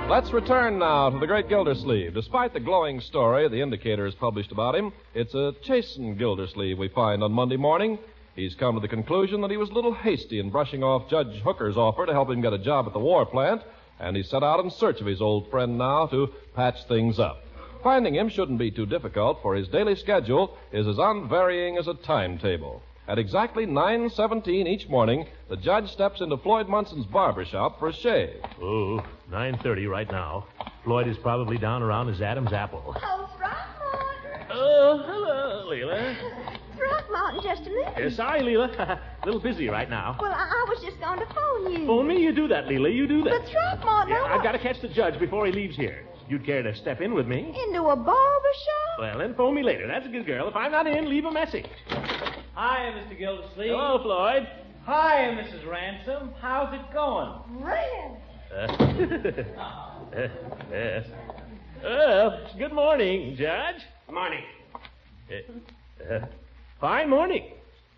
Let's return now to the great Gildersleeve. Despite the glowing story the Indicator has published about him, it's a chastened Gildersleeve we find on Monday morning. He's come to the conclusion that he was a little hasty in brushing off Judge Hooker's offer to help him get a job at the war plant, and he's set out in search of his old friend now to patch things up. Finding him shouldn't be too difficult, for his daily schedule is as unvarying as a timetable. At exactly 9:17 each morning, the judge steps into Floyd Munson's barber shop for a shave. Oh, 9:30 right now. Floyd is probably down around his Adam's apple. Oh, Throckmorton. Oh, hello, Leela. Throckmorton, just a minute. Sorry, Leela. A little busy right now. Well, I was just going to phone you. Phone me? You do that, Leela. You do that. But Throckmorton, I've got to catch the judge before he leaves here. You'd care to step in with me? Into a barber shop? Well, then phone me later. That's a good girl. If I'm not in, leave a message. Hi, Mr. Gildersleeve. Hello, Floyd. Hi, Mrs. Ransom. How's it going? Red. Yes. Well, good morning, Judge. Morning. Fine morning.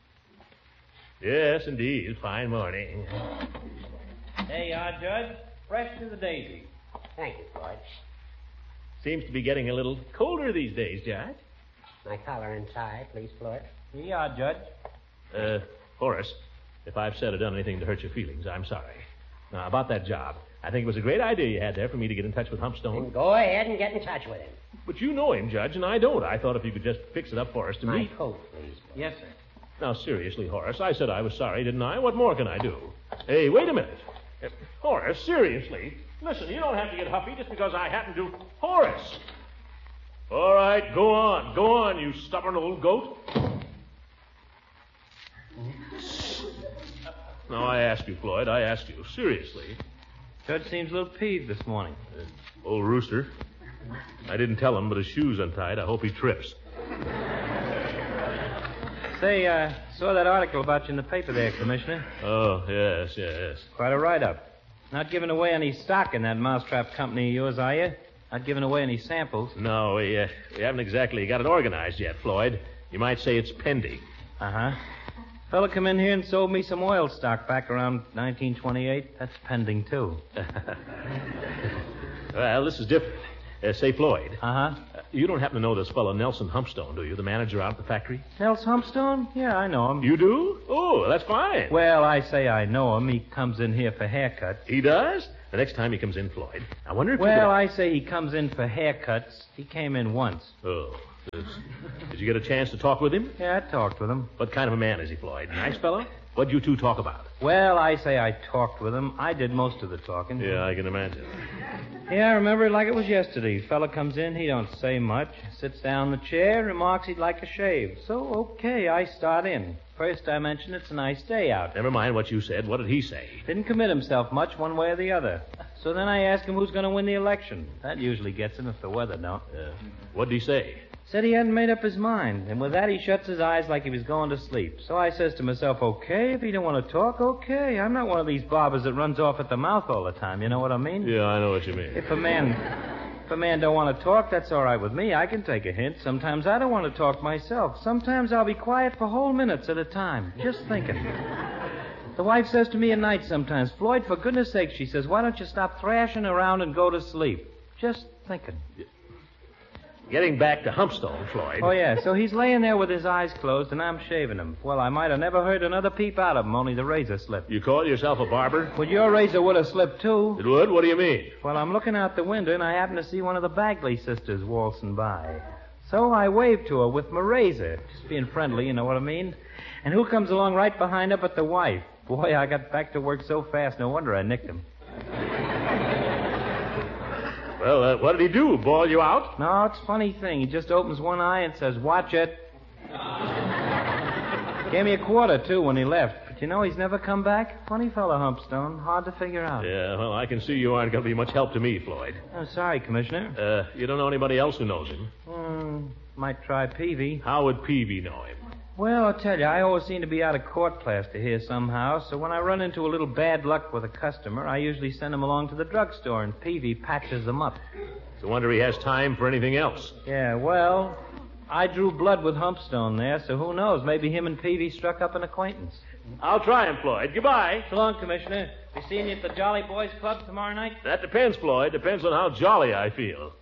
Yes, indeed, fine morning. There you are, Judge. Fresh to the daisy. Thank you, Floyd. Seems to be getting a little colder these days, Judge. My collar and tie, please, Floyd. Here you are, Judge. Horace, if I've said or done anything to hurt your feelings, I'm sorry. Now, about that job, I think it was a great idea you had there for me to get in touch with Humpstone. Then go ahead and get in touch with him. But you know him, Judge, and I don't. I thought if you could just fix it up for us to My meet. coat, please, Floyd. Yes, sir. Now, seriously, Horace, I said I was sorry, didn't I? What more can I do? Hey, wait a minute. Horace, seriously. Listen, you don't have to get huffy just because I happen to... Horace! All right, go on, you stubborn old goat. Now, I ask you, Floyd, seriously. Judge seems a little peeved this morning. Old rooster. I didn't tell him, but his shoe's untied. I hope he trips. Say, saw that article about you in the paper there, Commissioner. Oh, yes. Quite a write-up. Not giving away any stock in that mousetrap company of yours, are you? Not giving away any samples. No, we haven't exactly got it organized yet, Floyd. You might say it's pending. Uh-huh. Fella come in here and sold me some oil stock back around 1928. That's pending, too. Well, this is different. Say, Floyd. Uh-huh. You don't happen to know this fellow Nelson Humpstone, do you? The manager out at the factory? Nels Humpstone? Yeah, I know him. You do? Oh, that's fine. Well, I say I know him. He comes in here for haircuts. He does? The next time he comes in, Floyd, I wonder if Well, I say he comes in for haircuts. He came in once. Oh. Did you get a chance to talk with him? Yeah, I talked with him. What kind of a man is he, Floyd? Nice fellow? What'd you two talk about? Well, I say I talked with him. I did most of the talking. Yeah, I can imagine. Yeah, I remember it like it was yesterday. Fella comes in, he don't say much. Sits down in the chair, remarks he'd like a shave. So, okay, I start in. First I mention it's a nice day out. Never mind what you said. What did he say? Didn't commit himself much one way or the other. So then I ask him who's going to win the election. That usually gets him if the weather don't. What'd he say? Said he hadn't made up his mind, and with that he shuts his eyes like he was going to sleep. So I says to myself, okay, if he don't want to talk, okay. I'm not one of these barbers that runs off at the mouth all the time, you know what I mean? Yeah, I know what you mean. If a man don't want to talk, that's all right with me. I can take a hint. Sometimes I don't want to talk myself. Sometimes I'll be quiet for whole minutes at a time, just thinking. The wife says to me at night sometimes, Floyd, for goodness sake, she says, why don't you stop thrashing around and go to sleep? Just thinking. Getting back to Humpstone, Floyd. Oh, yeah, so he's laying there with his eyes closed, and I'm shaving him. Well, I might have never heard another peep out of him, only the razor slipped. You call yourself a barber? Well, your razor would have slipped, too. It would? What do you mean? Well, I'm looking out the window, and I happen to see one of the Bagley sisters waltzing by. So I waved to her with my razor, just being friendly, you know what I mean? And who comes along right behind her but the wife? Boy, I got back to work so fast, no wonder I nicked him. Well, what did he do? Bawl you out? No, it's a funny thing. He just opens one eye and says, watch it. Gave me a quarter, too, when he left. But you know, he's never come back. Funny fellow, Humpstone. Hard to figure out. Yeah, well, I can see you aren't going to be much help to me, Floyd. I'm sorry, Commissioner. You don't know anybody else who knows him? Might try Peavy. How would Peavy know him? Well, I'll tell you, I always seem to be out of court plaster here somehow, so when I run into a little bad luck with a customer, I usually send him along to the drugstore, and Peavy patches them up. It's a wonder he has time for anything else. Yeah, well, I drew blood with Humpstone there, so who knows? Maybe him and Peavy struck up an acquaintance. I'll try him, Floyd. Goodbye. So long, Commissioner. Be seeing you at the Jolly Boys Club tomorrow night? That depends, Floyd. Depends on how jolly I feel.